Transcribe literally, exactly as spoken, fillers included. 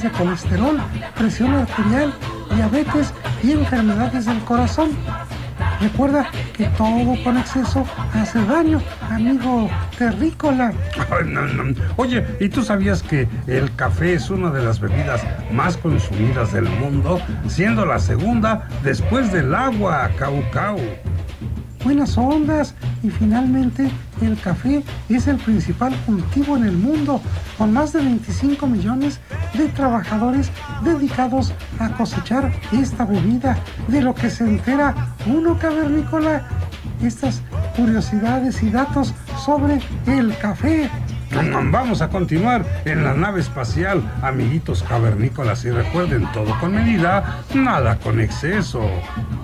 niveles de colesterol, presión arterial, diabetes y enfermedades del corazón. Recuerda que todo con exceso hace daño, amigo terrícola. Ay, no, no. Oye, ¿y tú sabías que el café es una de las bebidas más consumidas del mundo, siendo la segunda después del agua, caucao? Buenas ondas. Y finalmente, el café es el principal cultivo en el mundo, con más de veinticinco millones de trabajadores dedicados a cosechar esta bebida, de lo que se entera uno, cavernícola. Estas curiosidades y datos sobre el café. Vamos a continuar en la nave espacial, amiguitos cavernícolas, y recuerden, todo con medida, nada con exceso.